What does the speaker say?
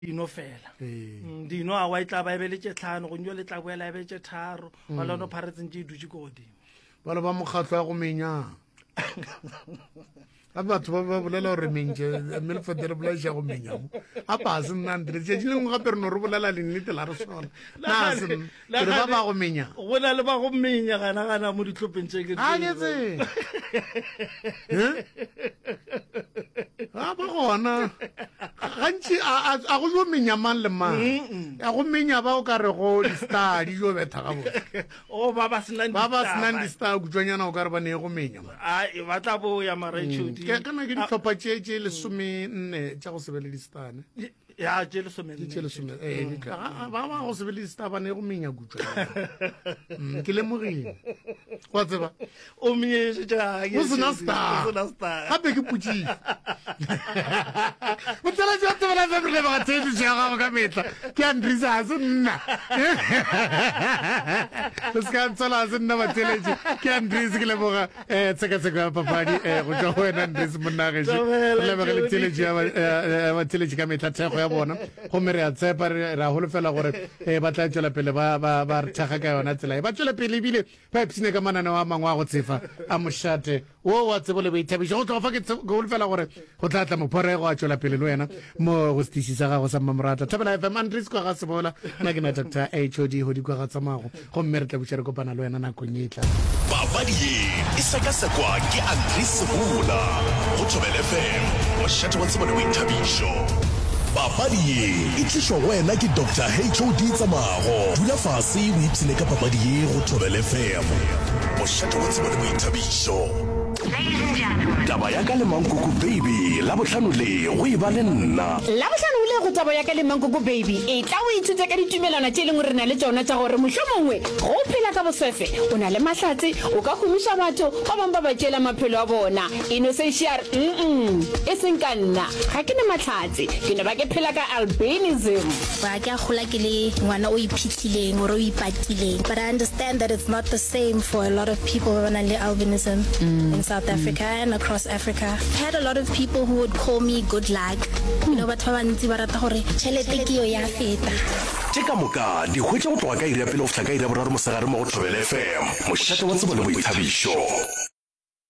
dino fela dino a wa itla ba ebeletse tlhano go nyo le tla boela ebetse tharo wa lona pharetseng di dutse go godimo ba le ba mokgatlo ya go menya a batho ba bolela gore mentse mme le fetele bola ja go menya a pa se nna ndre je le ngwa pero no re bolela le nnete la re sona na se re ba ba go menya go na le ba go menya gana mo ditlhopheng tse ke a nyetse a ba gona gantsi a go jo menya man le man a go menya ba o ka re go study jo betha ga bo o ba ba senang di star go tsonyana o ka re ba ne go menya a e batla bo ya marechudi ke kana ke ditlhopha tse le 14 tsa go sebeledistane ya je le some ba go sebeledista ba ne go menya gutwa ke le mogile wa tseba o menye ja o sena star gape ke putsi botela jo tebela ba re ba tse di ja ga metla ke andrisa se nna le ska tsala se nna ba teleji ke andrisa ke le boga tseka papadi go tla go ena ndise monage le ba le teleji ba teleji ka metla tsego ya bona go mere a tsepa ra holo fela gore ba tla tswela pele ba re thaga ka yona tsela ba tswela pele bile ba ipsine ka manana wa mangwa go tsefa a moshate wo wa tsebole ba ithabisha go tla fa ke go holo fela gore go tla tla mophore go a tswela pele le wena mo go stisisa ga go sa mamrata Thobela FM Andries kwa ga sebola nna ke na Dr. HOD ho di kwa ga tsamago go mme re tla butšere kopana le wena nako nyetla babadi e sekasekwa ke Andries Sebola go Thobela FM mo shate wa tsebole bo ithabisho papadi e tliswa wena ke Dr. HOD Tsamago dula fase o ipsine ka papadi go Thobela FM mo shate wa tsebole bo ithabisho taba ya ka le Mankoko baby la botlhano le go e ba le nna la botlhano le go taba ya ka le Mankoko baby e tla o ithutse ka ditumelana tse leng re na le tsona tsa gore mohlomongwe go phela ka boswefe o na le mahlatse o ka khumisha batho ba bang ba batjela maphelo a bona innocentiar e seng ka nna ga ke ne mahlatse ke ne ba ke phela ka albinism ba ke a gola ke le ngwana o iphitlileng o re o ipatileng but I understand that it's not the same for a lot of people who are on albinism in South Africa and across Africa. I had a lot of people who would call me good luck. You know, batho ba ntsi ba rata gore tšhelete ke yo ya feta. Teka moka di hwetša go tloga ka ira pele go fla ka ira boraro mosegare mo go Thobela FM mo shate wa tsebole bo ithabisho